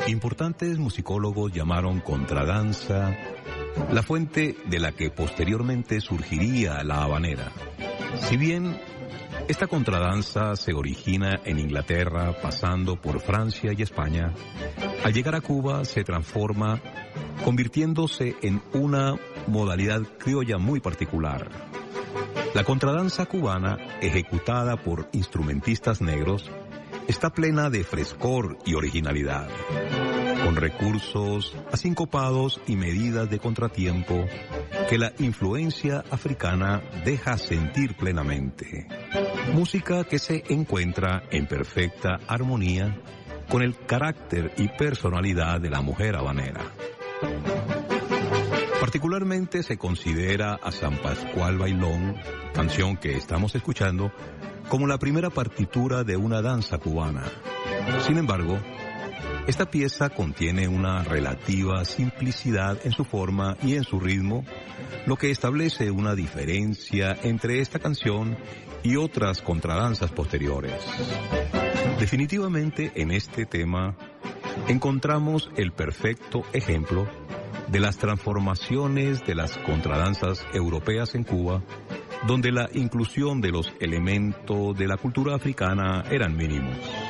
Importantes musicólogos llamaron contradanza la fuente de la que posteriormente surgiría la habanera. Si bien esta contradanza se origina en Inglaterra, pasando por Francia y España, al llegar a Cuba se transforma, convirtiéndose en una modalidad criolla muy particular. La contradanza cubana, ejecutada por instrumentistas negros, está plena de frescor y originalidad, con recursos asincopados y medidas de contratiempo que la influencia africana deja sentir plenamente. Música que se encuentra en perfecta armonía con el carácter y personalidad de la mujer habanera. Particularmente se considera a San Pascual Bailón, canción que estamos escuchando, como la primera partitura de una danza cubana. Sin embargo, esta pieza contiene una relativa simplicidad en su forma y en su ritmo, lo que establece una diferencia entre esta canción y otras contradanzas posteriores. Definitivamente en este tema encontramos el perfecto ejemplo de las transformaciones de las contradanzas europeas en Cuba, donde la inclusión de los elementos de la cultura africana eran mínimos.